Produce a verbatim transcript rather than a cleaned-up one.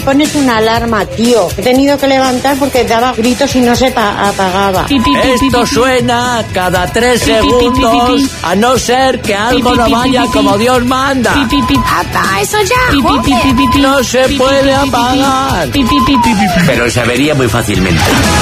pones una alarma, tío. He tenido que levantar porque daba gritos y no se pa- apagaba. Esto suena cada tres segundos, a no ser que algo no vaya como Dios manda. Apaga eso ya, joder. No se puede apagar. Pero se avería muy fácilmente.